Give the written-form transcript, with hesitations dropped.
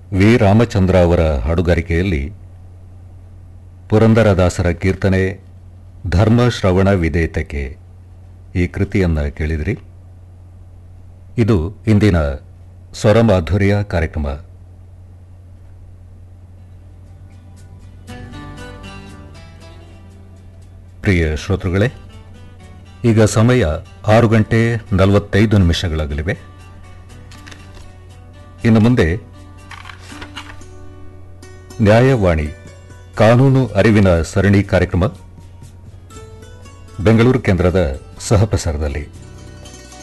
V Ramachandra ಅವರ ಹಾಡುಗಾರಿಕೆಯಲ್ಲಿ ಪುರಂದರದಾಸರ ಕೀರ್ತನೆ ಧರ್ಮ ಶ್ರವಣ ವಿಧೇಯತಕ್ಕೆ ಈ ಕೃತಿಯನ್ನು ಕೇಳಿದ್ರಿ. ಇದು ಇಂದಿನ ಸ್ವರಮಾಧುರ್ಯ ಕಾರ್ಯಕ್ರಮ. ಪ್ರಿಯ ಶ್ರೋತೃಗಳೇ, ಈಗ ಸಮಯ 6:45 ಇನ್ನು ಮುಂದೆ ನ್ಯಾಯವಾಣಿ ಕಾನೂನು ಅರಿವಿನ ಸರಣಿ ಕಾರ್ಯಕ್ರಮ ಬೆಂಗಳೂರು ಕೇಂದ್ರದ ಸಹಪ್ರಸಾರದಲ್ಲಿ.